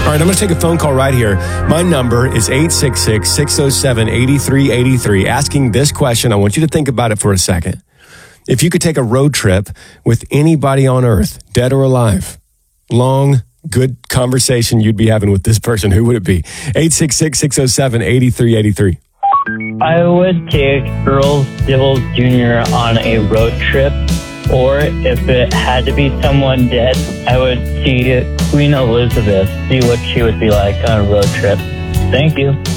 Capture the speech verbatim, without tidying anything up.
All right, I'm going to take a phone call right here. My number is eight six six, six oh seven, eight three eight three. Asking this question, I want you to think about it for a second. If you could take a road trip with anybody on earth, dead or alive, long, good conversation you'd be having with this person, who would it be? eight six six, six oh seven, eight three eight three. I would take Earl Dibbles Junior on a road trip, or if it had to be someone dead, I would see Queen Elizabeth, see what she would be like on a road trip. Thank you.